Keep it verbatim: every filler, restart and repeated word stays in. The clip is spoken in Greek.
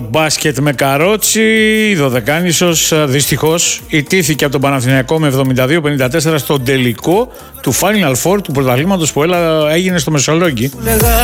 μπάσκετ με καρότσι. Η Δωδεκάνησος δυστυχώς ιτήθηκε από τον Παναθηναϊκό με εβδομήντα δύο πενήντα τέσσερα στον τελικό του Final Four του πρωταθλήματος που έγινε στο Μεσολόγγι.